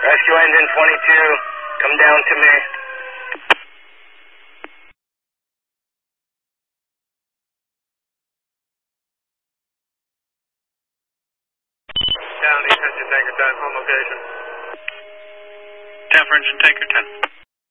Rescue engine 22, come down to me. Down, East Engine Tanker 10, on location. 10 for engine tanker 10.